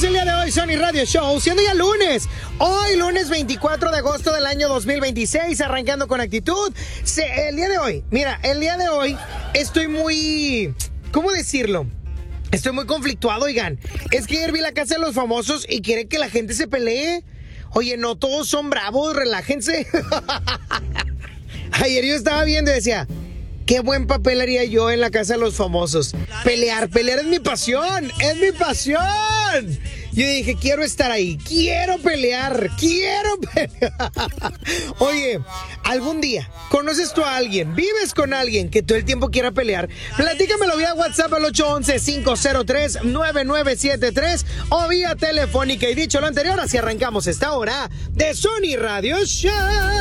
Arrancamos el día de hoy, Sony Radio Show, siendo ya lunes. Hoy, lunes 24 de agosto del año 2026, arrancando con actitud. El día de hoy, mira, el día de hoy estoy muy... ¿Cómo decirlo? Estoy muy conflictuado, oigan. Es que ayer vi La Casa de los Famosos y quiere que la gente se pelee. Oye, no todos son bravos, relájense. Ayer yo estaba viendo y decía... Qué buen papel haría yo en La Casa de los Famosos. Pelear es mi pasión, es mi pasión. Yo dije, quiero estar ahí, quiero pelear. Oye, algún día, ¿conoces tú a alguien, vives con alguien que todo el tiempo quiera pelear? Platícamelo vía WhatsApp al 811-503-9973 o vía telefónica. Y dicho lo anterior, así arrancamos esta hora de Sony Radio Show.